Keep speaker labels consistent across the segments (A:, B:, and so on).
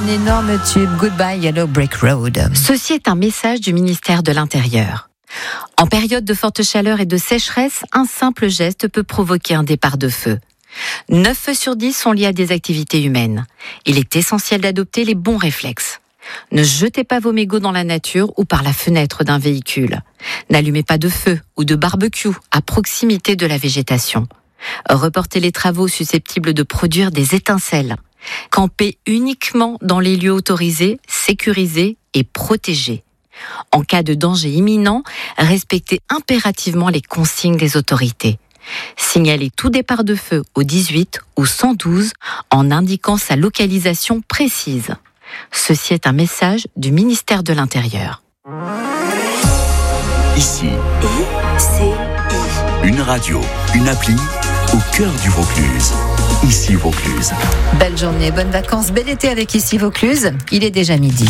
A: énorme tube, Goodbye Yellow Brick Road.
B: Ceci est un message du ministère de l'Intérieur. En période de forte chaleur et de sécheresse, un simple geste peut provoquer un départ de feu. 9 feux sur 10 sont liés à des activités humaines. Il est essentiel d'adopter les bons réflexes. Ne jetez pas vos mégots dans la nature ou par la fenêtre d'un véhicule. N'allumez pas de feu ou de barbecue à proximité de la végétation. Reportez les travaux susceptibles de produire des étincelles. Campez uniquement dans les lieux autorisés, sécurisés et protégés. En cas de danger imminent, respectez impérativement les consignes des autorités. Signalez tout départ de feu au 18 ou 112 en indiquant sa localisation précise. Ceci est un message du ministère de l'Intérieur.
C: Ici, une radio, une appli au cœur du Vaucluse. Ici Vaucluse.
A: Belle journée, bonnes vacances, bel été avec Ici Vaucluse. Il est déjà midi.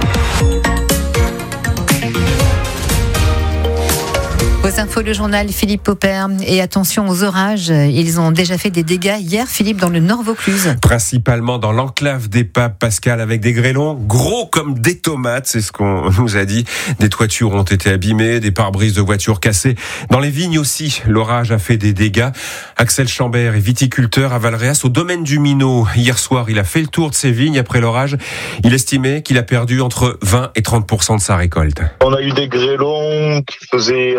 A: Aux infos, le journal Philippe Popper. Et attention aux orages, ils ont déjà fait des dégâts hier, Philippe, dans le Nord Vaucluse.
D: Principalement dans l'enclave des Papes, Pascal, avec des grêlons gros comme des tomates, c'est ce qu'on nous a dit. Des toitures ont été abîmées, des pare-brises de voitures cassées. Dans les vignes aussi, l'orage a fait des dégâts. Axel Chambert est viticulteur à Valréas, au domaine du Minot. Hier soir, il a fait le tour de ses vignes après l'orage. Il estimait qu'il a perdu entre 20 et 30% de sa récolte.
E: On a eu des grêlons qui faisaient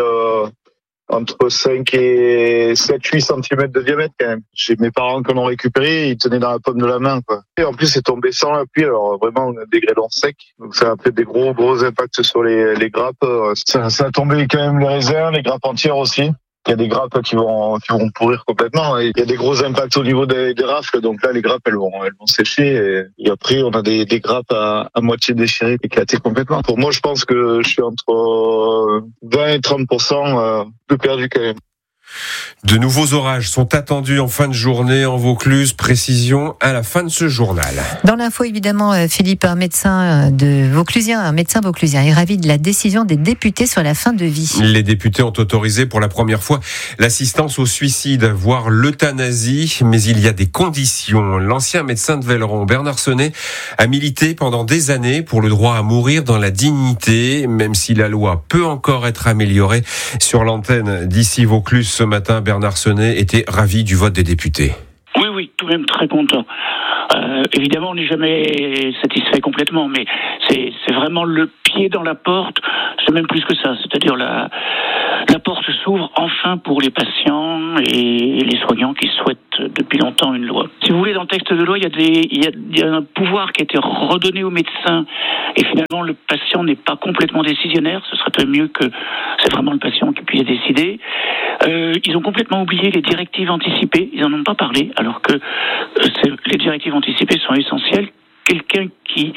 E: entre 5 et 7-8 cm de diamètre quand même. J'ai mes parents qui l'ont récupéré, ils tenaient dans la paume de la main, quoi. Et en plus, c'est tombé sans la pluie, alors vraiment des grêlons secs. Donc ça a fait des gros impacts sur les grappes. Ça a tombé quand même les raisins, les grappes entières aussi. Il y a des grappes qui vont pourrir complètement. Et il y a des gros impacts au niveau des rafles. Donc là, les grappes, elles vont sécher. Et après, on a des grappes à moitié déchirées, éclatées complètement. Pour moi, je pense que je suis entre 20 et 30% de perdu quand même.
D: De nouveaux orages sont attendus en fin de journée en Vaucluse. Précision à la fin de ce journal.
A: Dans l'info, évidemment, Philippe, un médecin vauclusien est ravi de la décision des députés sur la fin de vie.
D: Les députés ont autorisé pour la première fois l'assistance au suicide, voire l'euthanasie, mais il y a des conditions. L'ancien médecin de Velleron, Bernard Senet, a milité pendant des années pour le droit à mourir dans la dignité, même si la loi peut encore être améliorée. Sur l'antenne d'Ici Vaucluse ce matin, Bernard Senet était ravi du vote des députés.
F: Oui, tout de même très content. Évidemment, on n'est jamais satisfait complètement, mais c'est vraiment le pied dans la porte. C'est même plus que ça, c'est-à-dire la porte s'ouvre enfin pour les patients et les soignants qui souhaitent depuis longtemps une loi. Si vous voulez, dans le texte de loi, il y a un pouvoir qui a été redonné aux médecins et finalement le patient n'est pas complètement décisionnaire. Ce serait mieux que c'est vraiment le patient qui puisse décider. Ils ont complètement oublié les directives anticipées. Ils n'en ont pas parlé, alors que les directives anticipées sont essentielles. Quelqu'un qui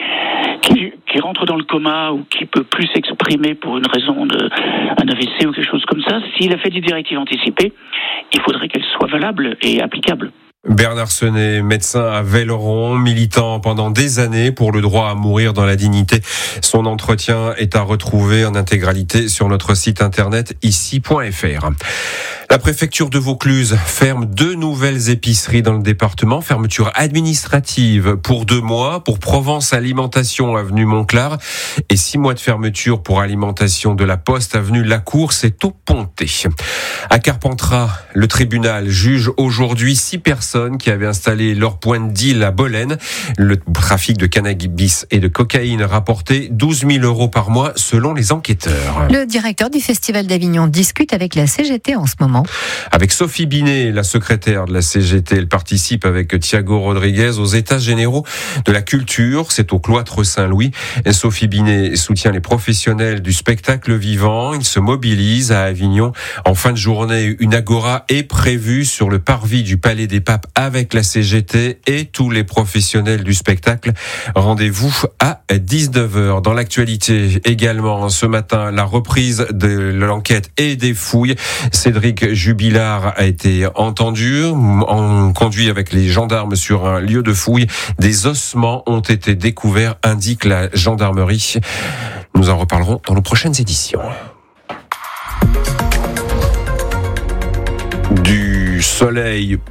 F: rentre dans le coma ou qui peut plus s'exprimer pour une raison un AVC ou quelque chose comme ça, s'il a fait des directives anticipées, il faudrait qu'elles soient valables et applicables.
D: Bernard Senet, médecin à Velleron, militant pendant des années pour le droit à mourir dans la dignité. Son entretien est à retrouver en intégralité sur notre site internet ici.fr. La préfecture de Vaucluse ferme 2 nouvelles épiceries dans le département. Fermeture administrative pour 2 mois pour Provence Alimentation avenue Montclar et 6 mois de fermeture pour Alimentation de la Poste avenue Lacour, c'est au Pontet. À Carpentras, le tribunal juge aujourd'hui 6 personnes qui avaient installé leur point de deal à Bolène. Le trafic de cannabis et de cocaïne rapportait 12 000 € par mois selon les enquêteurs.
A: Le directeur du Festival d'Avignon discute avec la CGT en ce moment.
D: Avec Sophie Binet, la secrétaire de la CGT, elle participe avec Thiago Rodriguez aux États généraux de la culture. C'est au cloître Saint-Louis. Et Sophie Binet soutient les professionnels du spectacle vivant. Ils se mobilisent à Avignon. En fin de journée, une agora est prévue sur le parvis du Palais des Papes avec la CGT et tous les professionnels du spectacle. Rendez-vous à 19h. Dans l'actualité également, ce matin, la reprise de l'enquête et des fouilles. Cédric Jubilard a été entendu, conduit avec les gendarmes sur un lieu de fouille. Des ossements ont été découverts, indique la gendarmerie. Nous en reparlerons dans nos prochaines éditions. Du soleil très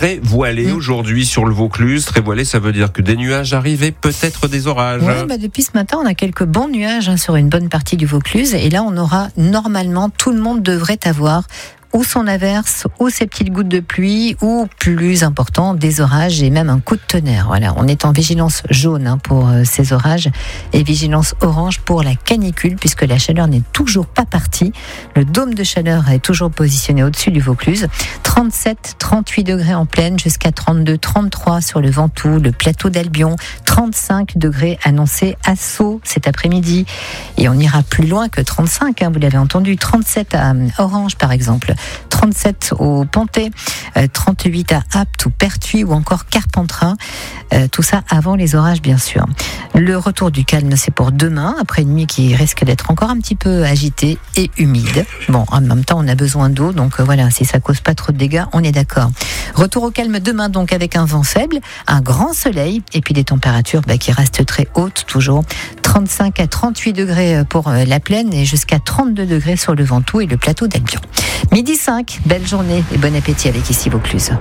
D: très voilé aujourd'hui sur le Vaucluse. Très voilé, ça veut dire que des nuages arrivent et peut-être des orages.
A: Oui, depuis ce matin, on a quelques bons nuages sur une bonne partie du Vaucluse. Et là, on aura normalement, tout le monde devrait avoir ou son averse, ou ces petites gouttes de pluie, ou plus important, des orages et même un coup de tonnerre. Voilà, on est en vigilance jaune pour ces orages et vigilance orange pour la canicule, puisque la chaleur n'est toujours pas partie. Le dôme de chaleur est toujours positionné au-dessus du Vaucluse. 37, 38 degrés en plaine, jusqu'à 32, 33 sur le Ventoux, le plateau d'Albion, 35 degrés annoncés à Sceaux cet après-midi. Et on ira plus loin que 35, vous l'avez entendu, 37 à Orange par exemple. 37 au Pontet, 38 à Apt ou Pertuis ou encore Carpentras. Tout ça avant les orages, bien sûr. Le retour du calme, c'est pour demain, après une nuit qui risque d'être encore un petit peu agitée et humide. Bon, en même temps, on a besoin d'eau, donc voilà, si ça cause pas trop de dégâts, on est d'accord. Retour au calme demain, donc avec un vent faible, un grand soleil et puis des températures qui restent très hautes, toujours 35 à 38 degrés pour la plaine et jusqu'à 32 degrés sur le Ventoux et le plateau d'Albion. 12h05, belle journée et bon appétit avec Ici Vaucluse.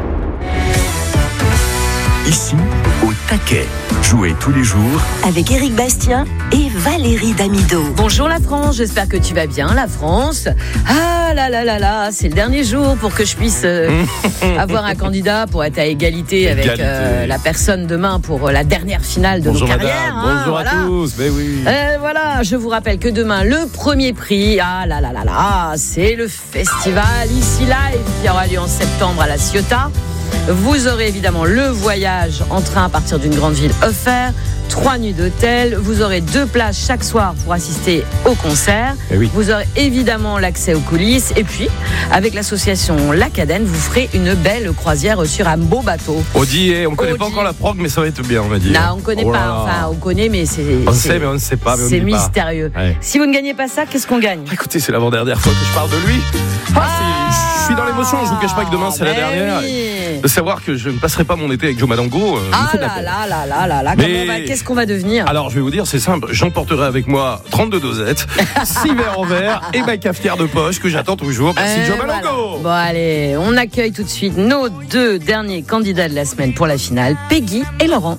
C: Ici, au taquet. Jouez tous les jours
G: avec Éric Bastien et Valérie Damido.
H: Bonjour la France, j'espère que tu vas bien la France. Ah là là là là, c'est le dernier jour pour que je puisse avoir un candidat pour être à égalité avec la personne demain pour la dernière finale de nos carrières.
I: Bonjour à tous, mais oui.
H: Voilà, je vous rappelle que demain, le premier prix, c'est le festival Ici Live qui aura lieu en septembre à La Ciotat. Vous aurez évidemment le voyage en train à partir d'une grande ville offert, 3 nuits d'hôtel, vous aurez 2 places chaque soir pour assister au concert, vous aurez évidemment l'accès aux coulisses et puis avec l'association La Cadène, vous ferez une belle croisière sur un beau bateau.
I: On ne connaît pas encore la prog, mais ça va être bien, on va dire.
H: Non, on ne connaît pas, enfin on connaît, mais c'est...
I: On sait, mais on ne sait pas. Mais
H: c'est mystérieux.
I: Ouais.
H: Si vous ne gagnez pas ça, qu'est-ce qu'on gagne ?
I: Écoutez, c'est l'avant-dernière fois que je parle de lui. Je suis dans l'émotion, je vous cache pas que demain c'est la dernière. De savoir que je ne passerai pas mon été avec Joe Madango.
H: Qu'est-ce qu'on va devenir ?
I: Alors je vais vous dire, c'est simple, j'emporterai avec moi 32 dosettes, 6 verres en verre et ma cafetière de poche que j'attends toujours. Merci Joe Madango.
H: Voilà. Bon allez, on accueille tout de suite nos 2 derniers candidats de la semaine pour la finale, Peggy et Laurent.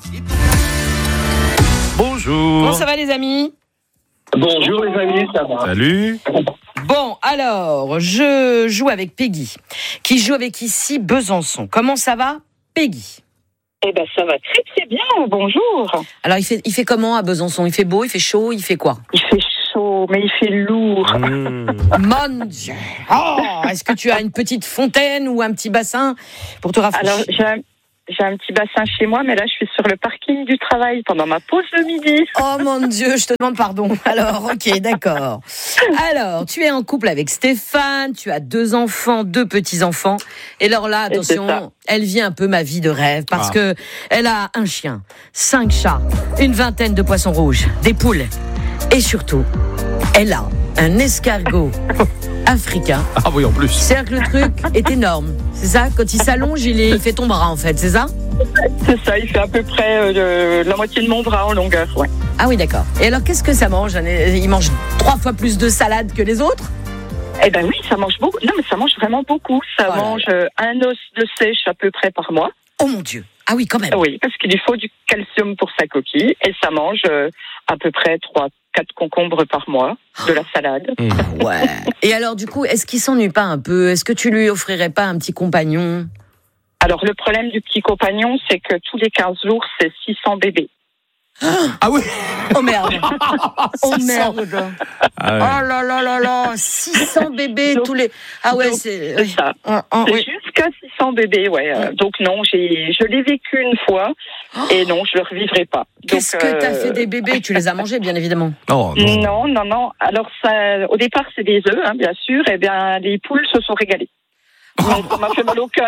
I: Bonjour.
H: Comment ça va les amis ?
E: Bonjour les amis, ça va.
I: Salut.
H: Bon, alors, je joue avec Peggy, qui joue avec Ici Besançon. Comment ça va, Peggy ?
J: Eh ben, ça va très très bien, bonjour.
H: Alors, il fait comment à Besançon ? Il fait beau, il fait chaud, il fait quoi ?
J: Il fait chaud, mais il fait lourd.
H: Mon Dieu ! Oh, est-ce que tu as une petite fontaine ou un petit bassin pour te rafraîchir ?
J: Alors, j'ai un petit bassin chez moi, mais là, je suis sur le parking du travail pendant ma pause de midi.
H: Oh mon Dieu, je te demande pardon. Alors, ok, d'accord. Alors, tu es en couple avec Stéphane, tu as 2 enfants, 2 petits-enfants. Et alors là, attention, elle vit un peu ma vie de rêve parce que elle a un chien, 5 chats, une vingtaine de poissons rouges, des poules. Et surtout, elle a un escargot africain.
I: Ah oui, en plus.
H: C'est-à-dire que le truc est énorme. C'est ça ? Quand il s'allonge, il fait ton bras, en fait. C'est ça ?
J: C'est ça, il fait à peu près la moitié de mon bras en longueur, ouais.
H: Ah oui, d'accord. Et alors, qu'est-ce que ça mange ? Il mange 3 fois plus de salade que les autres ?
J: Eh ben oui, ça mange beaucoup. Non, mais ça mange vraiment beaucoup. Ça mange un os de sèche à peu près par mois.
H: Oh mon Dieu. Ah oui, quand même.
J: Oui, parce qu'il lui faut du calcium pour sa coquille. Et ça mange à peu près 3-4 concombres par mois, de la salade.
H: Ouais. Et alors, du coup, est-ce qu'il s'ennuie pas un peu ? Est-ce que tu lui offrirais pas un petit compagnon ?
J: Alors, le problème du petit compagnon, c'est que tous les 15 jours, c'est 600 bébés.
I: Ah oui.
H: Oh merde. Oh merde. Ah ouais. Oh là là là là. 600 bébés donc, tous les... Ah ouais,
J: c'est ça. C'est jusqu'à 600 bébés, ouais. Donc non, je l'ai vécu une fois et non, je le revivrai pas.
H: Qu'est-ce que t'as fait des bébés ? Tu les as mangés, bien évidemment.
J: Non. Alors, ça, au départ, c'est des œufs, hein, bien sûr. Et bien, les poules se sont régalées. Donc, ça m'a fait mal au cœur.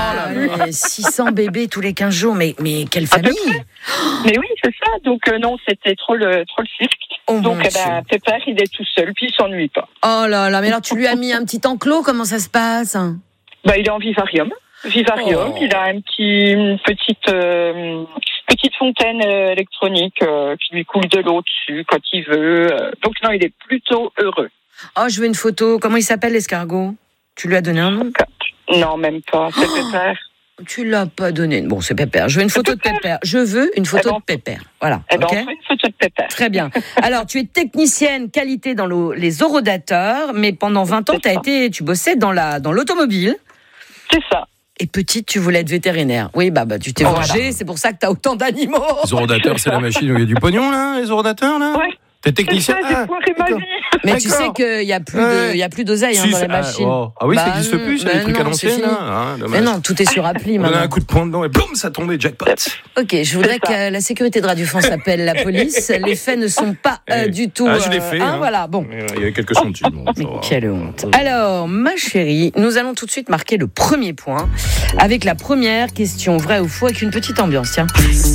H: 600 bébés tous les 15 jours, mais quelle famille.
J: Mais oui, c'est ça. Donc non, c'était trop le cirque. Donc Pépère, il est tout seul, puis il s'ennuie pas.
H: Oh là là, mais alors tu lui as mis un petit enclos, comment ça se passe ?
J: Il est en vivarium. Il a une petite fontaine électronique qui lui coule de l'eau dessus quand il veut. Donc non, il est plutôt heureux.
H: Oh, je veux une photo. Comment il s'appelle l'escargot ? Tu lui as donné un nom ?
J: Non, même pas. C'est Pépère.
H: tu l'as pas donné. Bon, c'est Pépère. Je veux une photo de Pépère. Je veux une photo de Pépère. Voilà.
J: Eh ben,
H: ok.
J: on fait une photo de Pépère.
H: Très bien. Alors, tu es technicienne qualité dans les orodateurs, mais pendant 20 ans, tu bossais dans l'automobile.
J: C'est ça.
H: Et petite, tu voulais être vétérinaire. Oui, bah tu t'es vengée, c'est pour ça que tu as autant d'animaux.
I: Les orodateurs, c'est la machine où il y a du pognon, là, les orodateurs, là?
J: Ouais.
I: T'es technicien?
J: C'est ça, j'ai foiré ma vie.
H: Mais tu sais qu'il n'y a plus d'oseille
I: Si,
H: dans les
I: c'est-
H: machines.
I: Ah oui, ça n'existe plus, c'est des trucs à
H: non,
I: l'ancienne,
H: c'est fini.
I: hein, dommage.
H: Mais non, tout est sur appli
I: On a un
H: maintenant.
I: coup de poing dedans et boum, ça tombait, jackpot.
H: Ok, je voudrais que la sécurité de Radio France appelle la police. Les faits ne sont pas du tout.
I: Ah, je l'ai fait. Hein.
H: Voilà, bon.
I: Il y a quelques centimes. Bon,
H: Mais quelle honte. Alors, ma chérie, nous allons tout de suite marquer le premier point avec la première question, vrai ou faux, avec une petite ambiance. Tiens.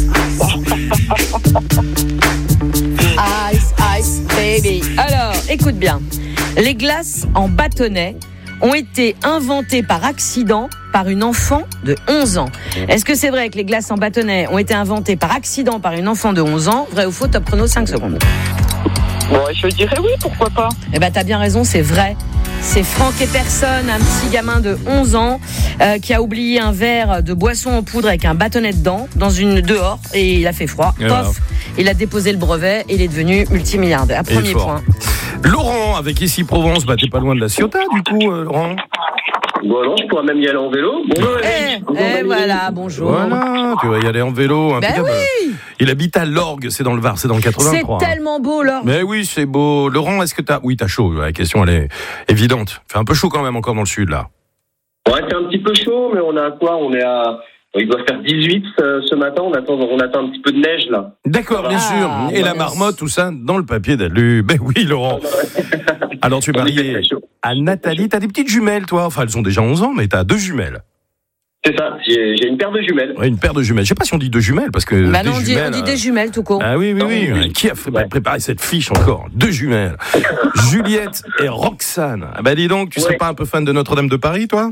H: Ice, ice, baby. Alors, écoute bien. Les glaces en bâtonnet ont été inventées par accident par une enfant de 11 ans. Est-ce que c'est vrai que les glaces en bâtonnet ont été inventées par accident par une enfant de 11 ans? Vrai ou faux? Top chrono, 5 secondes.
J: Bon, je dirais oui, pourquoi pas.
H: Eh ben, t'as bien raison, c'est vrai. C'est Franck Epperson, un petit gamin de 11 ans, qui a oublié un verre de boisson en poudre avec un bâtonnet dedans, dehors, et il a fait froid.
I: Et
H: Pof, il a déposé le brevet et il est devenu multimilliardaire. Premier point.
I: Laurent, avec Ici Provence, t'es pas loin de la Ciotat, du coup, Laurent?
K: Bon, non, je pourrais même y aller en vélo. Bonjour,
H: Et voilà, bonjour.
I: Voilà, tu vas y aller en vélo.
H: Ben oui.
I: Il habite à Lorgues, c'est dans le Var, c'est dans le 83.
H: C'est tellement beau, Laure.
I: Mais oui, c'est beau. Laurent, est-ce que t'as... Oui, t'as chaud, la question, elle est évidente. Fait un peu chaud quand même encore dans le sud, là.
K: Ouais, c'est un petit peu chaud, mais on a quoi? On est à... Il doit faire 18 ce matin, on attend un petit peu de neige, là.
I: D'accord, bien sûr. Et la marmotte, tout ça, dans le papier d'alu. Ben oui, Laurent. Alors, tu es marié à Nathalie. T'as des petites jumelles, toi? Enfin, elles ont déjà 11 ans, mais t'as 2 jumelles.
K: C'est ça, j'ai une paire de jumelles.
I: Ouais, une paire de jumelles. Je sais pas si on dit 2 jumelles, parce que
H: Bah non,
I: des
H: on
I: jumelles,
H: dit des jumelles, tout court.
I: Ah oui. Qui a fait préparer cette fiche encore? 2 jumelles. Juliette et Roxane. Ah bah dis donc, tu serais pas un peu fan de Notre-Dame de Paris, toi?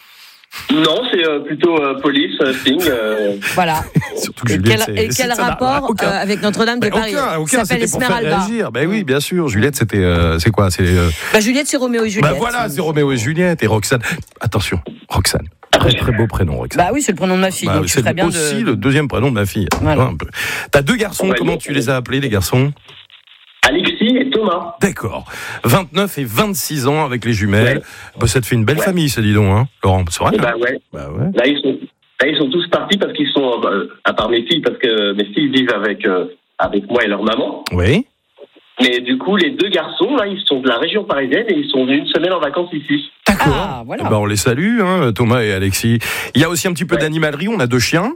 K: Non, c'est plutôt police, Sting.
H: Voilà.
I: Surtout que
H: Et
I: Juliette,
H: quel rapport avec Notre-Dame de Paris?
I: Aucun,
H: s'appelle
I: c'était pour faire
H: Esmeralda.
I: réagir. Ben oui, bien sûr. Juliette, c'était... c'est quoi? C'est...
H: Bah, Juliette, c'est Roméo et Juliette.
I: Bah voilà, c'est Roméo et Juliette. Et Roxane. Attention, Roxane. Très très beau prénom, Roxane.
H: Bah oui, c'est le prénom de ma fille.
I: Bah,
H: donc tu
I: c'est
H: ferais bien
I: aussi le deuxième prénom de ma fille.
H: Voilà.
I: Tu vois, un peu. T'as 2 garçons, comment tu les as appelés, les garçons?
K: Alexis et Thomas.
I: D'accord. 29 et 26 ans avec les jumelles. Bah, ça te fait une belle famille, ça, dis donc, hein, Laurent. C'est vrai?
K: Bah ouais. Là, ils sont tous partis parce qu'ils sont, à part mes filles, parce que mes filles vivent avec moi et leur maman.
I: Oui.
K: Mais du coup, les 2 garçons, là, ils sont de la région parisienne et ils sont venus une semaine en vacances ici.
I: D'accord.
H: Ah, voilà.
I: Eh ben, on les salue, hein, Thomas et Alexis. Il y a aussi un petit peu d'animalerie, on a 2 chiens.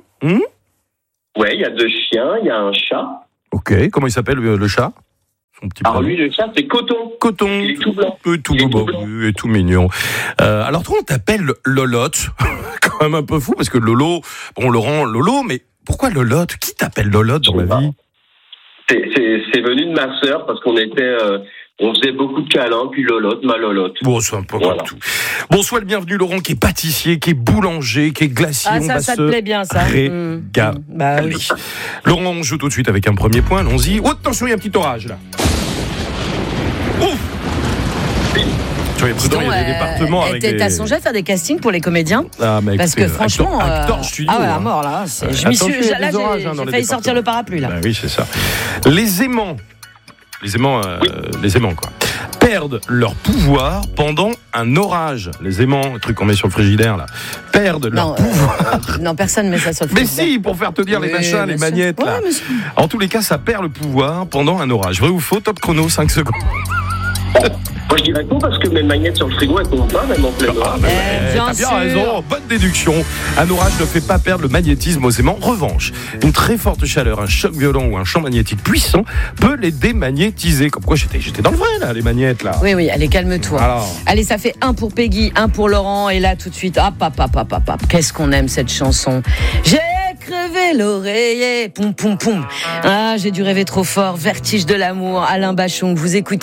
K: Ouais, il y a 2 chiens, il y a un chat.
I: Ok, comment il s'appelle le chat? Son petit
K: Alors
I: prénom.
K: lui, le chat, c'est Coton.
I: Coton.
K: Il est tout blanc.
I: Tout beau et tout mignon. Alors toi, on t'appelle Lolotte. Quand même un peu fou, parce que Lolo, bon, Laurent, Lolo, mais pourquoi Lolotte? Qui t'appelle Lolotte dans la vie?
K: C'est venu de ma sœur parce qu'on était, on faisait beaucoup de câlins, puis Lolotte, ma Lolotte.
I: Bon, c'est un peu comme tout. Bon, sois le bienvenu, Laurent, qui est pâtissier, qui est boulanger, qui est glacier.
H: Ah,
I: on va
H: ça
I: se
H: te plaît bien, ça.
I: régaler.
H: Bah oui.
I: Laurent, on joue tout de suite avec un premier point, allons-y. Oh, attention, il y a un petit orage, là. Ouf! Soyez prudents, il y a des départements avec des...
H: T'as songé à faire des castings pour les comédiens?
I: Ah, mais
H: parce que franchement,
I: Acteur studio,
H: ah ouais, à
I: hein.
H: mort là. J'ai failli sortir le parapluie là.
I: Bah oui, c'est ça. Les aimants, quoi, perdent leur pouvoir pendant un orage. Les aimants, le truc qu'on met sur le frigidaire là, perdent leur pouvoir.
H: Non, personne ne met ça sur le
I: Mais
H: frigidaire.
I: si, pour faire te dire les machins, les magnettes là.
H: Ouais,
I: En tous les cas, ça perd le pouvoir pendant un orage. Vrai ou faux? Top chrono, 5 secondes.
K: Moi, je dirais faux parce que mes magnettes sur le frigo, elles tombent pas, même en plein orage.
I: T'as bien raison, bonne déduction. Un orage ne fait pas perdre le magnétisme aux aimants. En revanche, une très forte chaleur, un choc violent ou un champ magnétique puissant peut les démagnétiser. Comme quoi, j'étais dans le vrai, là, les magnettes, là.
H: Oui, allez, calme-toi.
I: Alors.
H: Allez, ça fait 1 pour Peggy, 1 pour Laurent. Et là, tout de suite, hop. Qu'est-ce qu'on aime cette chanson. J'ai crevé l'oreiller, poum, poum, poum. Ah, j'ai dû rêver trop fort. Vertige de l'amour, Alain Bachung, vous écoutez.